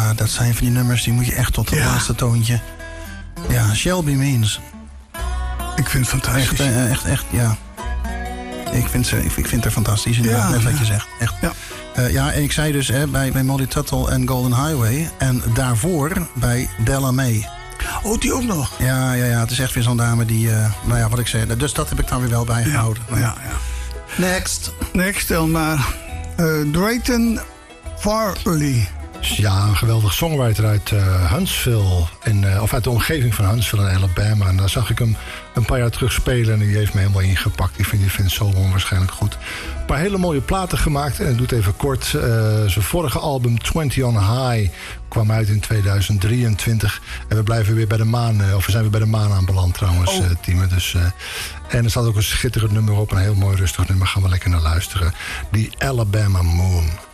Ja, dat zijn van die nummers, die moet je echt tot het laatste toontje. Ja, Shelby Means. Ik vind het fantastisch. Echt, ja. Ik vind haar fantastisch, inderdaad, net wat je zegt. Echt. Ja. En ik zei dus bij Molly Tuttle en Golden Highway. En daarvoor bij Della Mae. Oh, die ook nog? Ja, het is echt weer zo'n dame die, wat ik zei. Dus dat heb ik dan weer wel bijgehouden. Ja. Next dan maar Drayton Farley. Ja, een geweldig songwriter uit Huntsville. Of uit de omgeving van Huntsville in Alabama. En daar zag ik hem een paar jaar terug spelen. En die heeft me helemaal ingepakt. Ik vind solo onwaarschijnlijk goed. Een paar hele mooie platen gemaakt. En het doet even kort. Zijn vorige album 20 on High kwam uit in 2023. En we blijven weer bij de maan. Of we zijn weer bij de maan aanbeland trouwens, Tieme. Dus, en er staat ook een schitterend nummer op. Een heel mooi rustig nummer. Gaan we lekker naar luisteren. Die Alabama Moon.